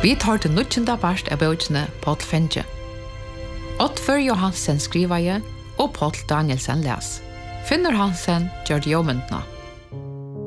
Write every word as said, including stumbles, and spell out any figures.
Vi tar til nuttjenda barst av bøkene Paul Fenje. Oddfør Johansen skriver jeg, og Paul Danielsen les. Finnur Hansen gjør det jommentene.